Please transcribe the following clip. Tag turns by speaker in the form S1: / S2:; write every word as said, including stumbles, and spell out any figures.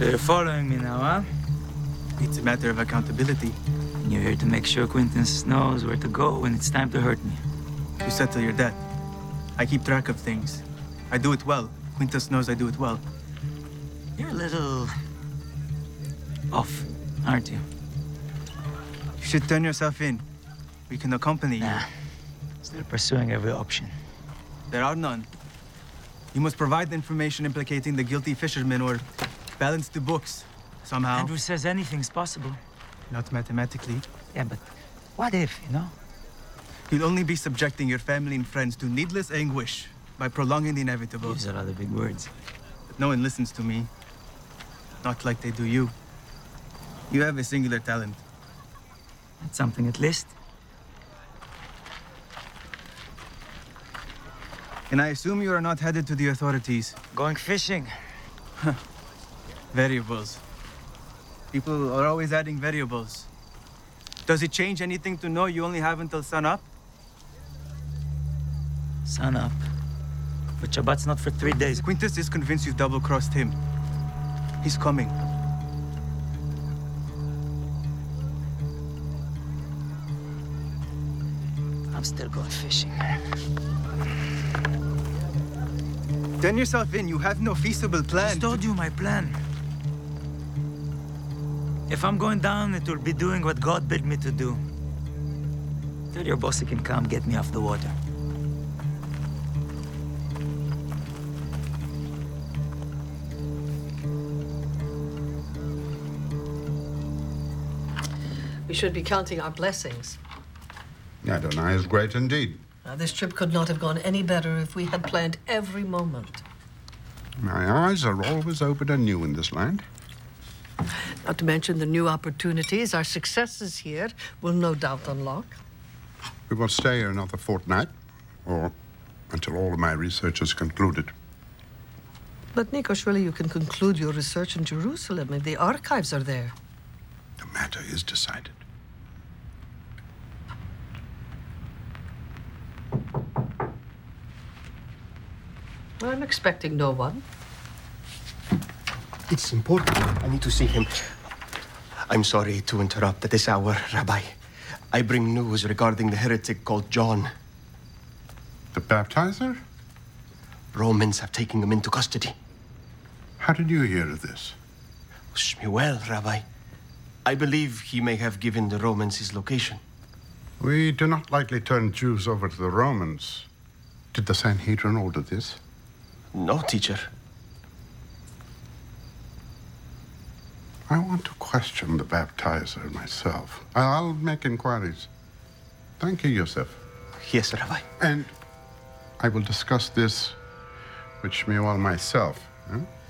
S1: So you're following me now, huh?
S2: It's a matter of accountability.
S1: And you're here to make sure Quintus knows where to go when it's time to hurt me.
S2: You settle your debt. I keep track of things. I do it well. Quintus knows I do it well.
S1: You're a little... off, aren't you?
S2: You should turn yourself in. We can accompany you.
S1: Nah. Still pursuing every option.
S2: There are none. You must provide the information implicating the guilty fishermen or balance the books somehow.
S1: Andrew says anything's possible.
S2: Not mathematically.
S1: Yeah, but what if, you know?
S2: You'll only be subjecting your family and friends to needless anguish by prolonging the inevitable.
S1: These are other big words.
S2: But no one listens to me. Not like they do you. You have a singular talent.
S1: That's something at least.
S2: And I assume you are not headed to the authorities.
S1: Going fishing.
S2: Variables. People are always adding variables. Does it change anything to know you only have until sunup?
S1: Sun up. But Shabbat's not for three days.
S2: Quintus is convinced you've double-crossed him. He's coming.
S1: I'm still going fishing.
S2: Turn yourself in. You have no feasible
S1: I
S2: plan.
S1: just told you my plan. If I'm going down, it will be doing what God bid me to do. Tell your boss he can come get me off the water.
S3: We should be counting our blessings.
S4: Adonai is great indeed.
S3: Now, this trip could not have gone any better if we had planned every moment.
S4: My eyes are always open and new in this land.
S3: Not to mention the new opportunities our successes here will no doubt unlock.
S4: We will stay here another fortnight, or until all of my research is concluded.
S3: But, Nico, surely you can conclude your research in Jerusalem, and the archives are there.
S4: The matter is decided.
S3: I'm expecting no one.
S5: It's important. I need to see him. I'm sorry to interrupt at this hour, Rabbi. I bring news regarding the heretic called John.
S4: The baptizer?
S5: Romans have taken him into custody.
S4: How did you hear of this?
S5: Shmuel, Rabbi. I believe he may have given the Romans his location.
S4: We do not lightly turn Jews over to the Romans. Did the Sanhedrin order this?
S5: No, teacher.
S4: I want to question the baptizer myself. I'll make inquiries. Thank you, Yosef.
S5: Yes, Rabbi.
S4: And I will discuss this with Shmuel myself. Huh?